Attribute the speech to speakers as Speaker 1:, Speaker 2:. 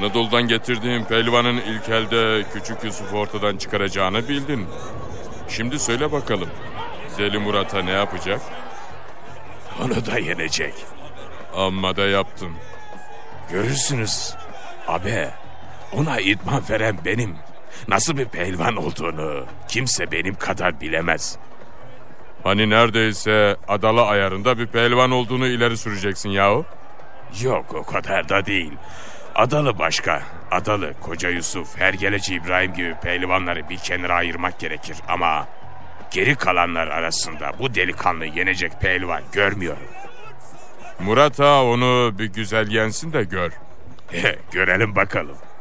Speaker 1: Anadolu'dan getirdiğim pehlivanın ilk elde küçük Yusuf'u ortadan çıkaracağını bildin. Şimdi söyle bakalım, Zeli Murat'a ne yapacak?
Speaker 2: Onu da yenecek.
Speaker 1: Amma da yaptın.
Speaker 2: Görürsünüz. Abi, ona idman veren benim. Nasıl bir pehlivan olduğunu kimse benim kadar bilemez.
Speaker 1: Hani neredeyse adalı ayarında bir pehlivan olduğunu ileri süreceksin yahu.
Speaker 2: Yok, o kadar da değil. Adalı başka. Adalı, Koca Yusuf, Hergeleci İbrahim gibi pehlivanları bir kenara ayırmak gerekir. Ama geri kalanlar arasında bu delikanlı yenecek pehlivan görmüyorum.
Speaker 1: Murat Ağa onu bir güzel yensin de gör.
Speaker 2: Görelim bakalım.